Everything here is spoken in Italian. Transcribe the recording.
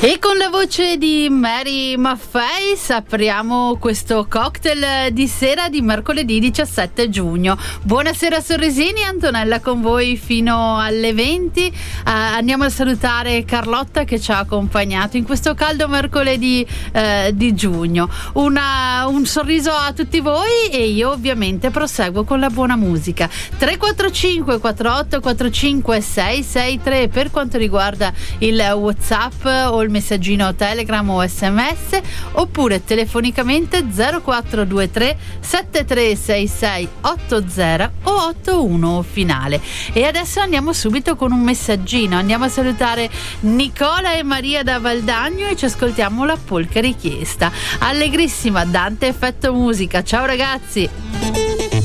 E con la voce di Mary Maffei apriamo questo cocktail di sera di mercoledì 17 giugno. Buonasera sorrisini, Antonella con voi fino alle 20. Andiamo a salutare Carlotta che ci ha accompagnato in questo caldo mercoledì di giugno. Un sorriso a tutti voi e io ovviamente proseguo con la buona musica. 345 48 45 663 per quanto riguarda il WhatsApp o il messaggino Telegram o SMS, oppure telefonicamente 0423 7366 80 o 81 finale. E adesso andiamo subito con un messaggino. Andiamo a salutare Nicola e Maria da Valdagno e ci ascoltiamo la polka richiesta. Allegrissima Dante Effetto Musica. Ciao ragazzi.